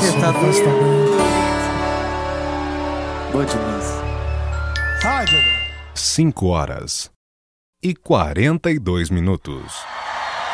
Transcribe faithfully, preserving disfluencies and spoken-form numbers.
Você tá gostando? Boa demais. Cinco horas e quarenta e dois minutos.